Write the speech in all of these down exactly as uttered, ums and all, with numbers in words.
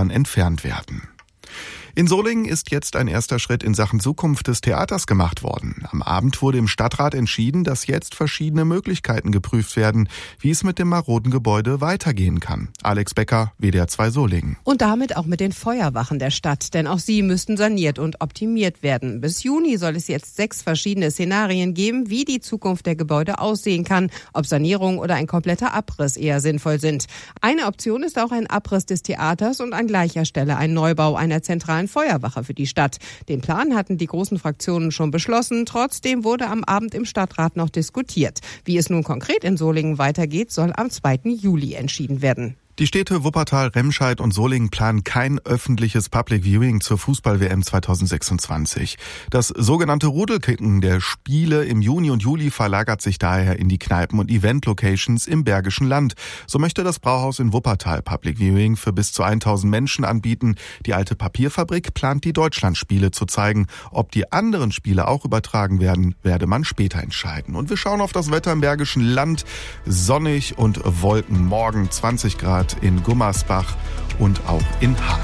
Autobahn entfernt werden. In Solingen ist jetzt ein erster Schritt in Sachen Zukunft des Theaters gemacht worden. Am Abend wurde im Stadtrat entschieden, dass jetzt verschiedene Möglichkeiten geprüft werden, wie es mit dem maroden Gebäude weitergehen kann. Alex Becker, W D R zwei Solingen. Und damit auch mit den Feuerwachen der Stadt, denn auch sie müssten saniert und optimiert werden. Bis Juni soll es jetzt sechs verschiedene Szenarien geben, wie die Zukunft der Gebäude aussehen kann, ob Sanierung oder ein kompletter Abriss eher sinnvoll sind. Eine Option ist auch ein Abriss des Theaters und an gleicher Stelle ein Neubau einer zentralen Feuerwache für die Stadt. Den Plan hatten die großen Fraktionen schon beschlossen. Trotzdem wurde am Abend im Stadtrat noch diskutiert. Wie es nun konkret in Solingen weitergeht, soll am zweiten Juli entschieden werden. Die Städte Wuppertal, Remscheid und Solingen planen kein öffentliches Public Viewing zur Fußball-W M zwanzig sechsundzwanzig. Das sogenannte Rudelkicken der Spiele im Juni und Juli verlagert sich daher in die Kneipen und Event-Locations im Bergischen Land. So möchte das Brauhaus in Wuppertal Public Viewing für bis zu tausend Menschen anbieten. Die alte Papierfabrik plant, die Deutschlandspiele zu zeigen. Ob die anderen Spiele auch übertragen werden, werde man später entscheiden. Und wir schauen auf das Wetter im Bergischen Land. Sonnig und Wolken, morgen zwanzig Grad in Gummersbach und auch in Hahn.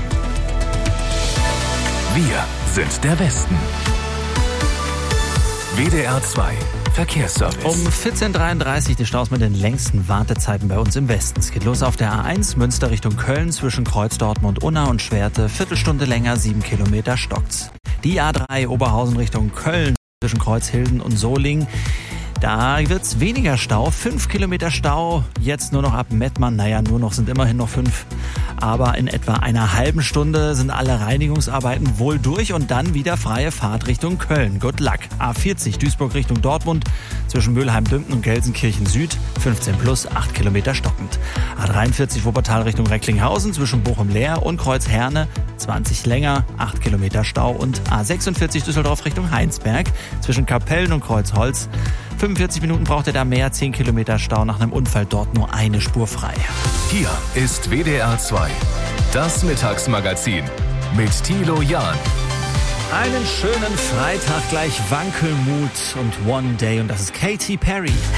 Wir sind der Westen. W D R zwei Verkehrsservice. Um vierzehn Uhr dreiunddreißig die Staus mit den längsten Wartezeiten bei uns im Westen. Es geht los auf der A eins Münster Richtung Köln zwischen Kreuz Dortmund, Unna und Schwerte. Viertelstunde länger, sieben Kilometer stockt's. Die A drei Oberhausen Richtung Köln zwischen Kreuzhilden und Solingen. Da wird's weniger Stau, fünf Kilometer Stau, jetzt nur noch ab Mettmann, naja, nur noch sind immerhin noch fünf, aber in etwa einer halben Stunde sind alle Reinigungsarbeiten wohl durch und dann wieder freie Fahrt Richtung Köln. Good luck. A vierzig Duisburg Richtung Dortmund, zwischen Mülheim-Dümpen und Gelsenkirchen Süd, fünfzehn plus, acht Kilometer stockend. A dreiundvierzig Wuppertal Richtung Recklinghausen, zwischen Bochum-Leer und Kreuz-Herne, zwanzig länger, acht Kilometer Stau und A sechsundvierzig Düsseldorf Richtung Heinsberg, zwischen Kapellen und Kreuzholz, fünfundvierzig Minuten braucht er da mehr, zehn Kilometer Stau, nach einem Unfall dort nur eine Spur frei. Hier ist W D R zwei, das Mittagsmagazin mit Thilo Jahn. Einen schönen Freitag, gleich Wankelmut und One Day und das ist Katy Perry.